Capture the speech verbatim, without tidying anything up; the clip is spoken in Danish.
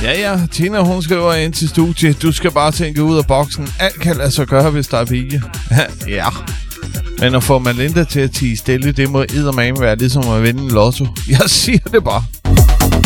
Ja, ja. Tina, hun skriver ind til studiet. Du skal bare tænke ud af boksen. Alt kan lade sig gøre, hvis der er vilje. Ja. Men at få Melinda til at tie stille, det må eddermame være ligesom at vinde en lotto. Jeg siger det bare.